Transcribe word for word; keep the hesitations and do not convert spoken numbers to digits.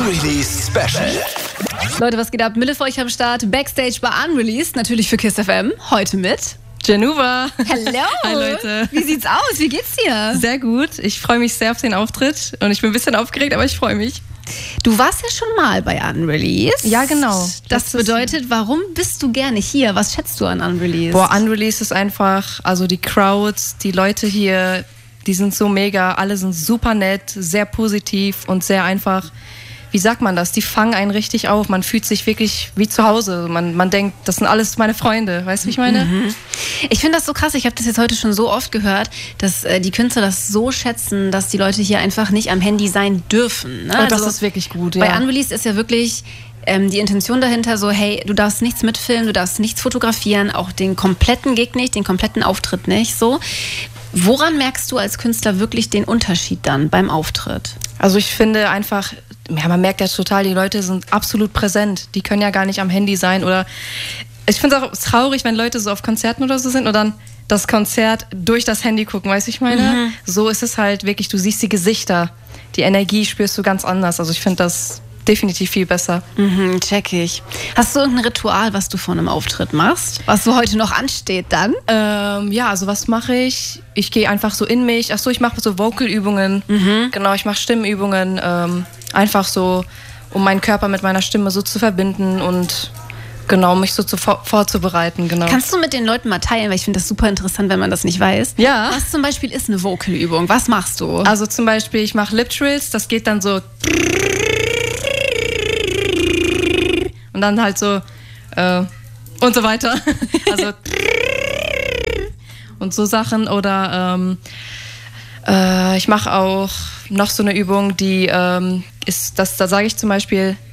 Unreleased Special. Leute, was geht ab? Mille für euch am Start. Backstage bei Unreleased, natürlich für KISS F M. Heute mit Januva. Hallo. Hi Leute. Wie sieht's aus? Wie geht's dir? Sehr gut. Ich freue mich sehr auf den Auftritt und ich bin ein bisschen aufgeregt, aber ich freue mich. Du warst ja schon mal bei Unreleased. Ja, genau. Das, das bedeutet, warum bist du gerne hier? Was schätzt du an Unreleased? Boah, Unreleased ist einfach, also die Crowds, die Leute hier, die sind so mega. Alle sind super nett, sehr positiv und sehr einfach. Wie sagt man das? Die fangen einen richtig auf. Man fühlt sich wirklich wie zu Hause. Man, man denkt, das sind alles meine Freunde. Weißt du, wie ich meine? Mhm. Ich finde das so krass. Ich habe das jetzt heute schon so oft gehört, dass äh, die Künstler das so schätzen, dass die Leute hier einfach nicht am Handy sein dürfen. Ne? Und das also, ist wirklich gut, bei ja. Unreleased ist ja wirklich ähm, die Intention dahinter so, hey, du darfst nichts mitfilmen, du darfst nichts fotografieren, auch den kompletten Gig nicht, den kompletten Auftritt nicht. So. Woran merkst du als Künstler wirklich den Unterschied dann beim Auftritt? Also ich finde einfach, ja, man merkt ja total, die Leute sind absolut präsent. Die können ja gar nicht am Handy sein oder ich finde es auch traurig, wenn Leute so auf Konzerten oder so sind und dann das Konzert durch das Handy gucken, weißt du, ich meine? Mhm. So ist es halt wirklich, du siehst die Gesichter, die Energie spürst du ganz anders. Also ich finde das definitiv viel besser. Mhm, check ich. Hast du irgendein Ritual, was du vor einem Auftritt machst? Was so heute noch ansteht dann? Ähm, ja, also was mache ich? Ich gehe einfach so in mich. Achso, ich mache so Vocal-Übungen. Mhm. Genau, ich mache Stimmübungen. Ähm, einfach so, um meinen Körper mit meiner Stimme so zu verbinden und genau, mich so zu, vor, vorzubereiten. Genau. Kannst du mit den Leuten mal teilen? Weil ich finde das super interessant, wenn man das nicht weiß. Ja. Was zum Beispiel ist eine Vocal-Übung? Was machst du? Also zum Beispiel, ich mache Lip-Trills. Das geht dann so und dann halt so äh, und so weiter. Also und so Sachen. Oder ähm, äh, ich mache auch noch so eine Übung, die ähm, ist, das, da sage ich zum Beispiel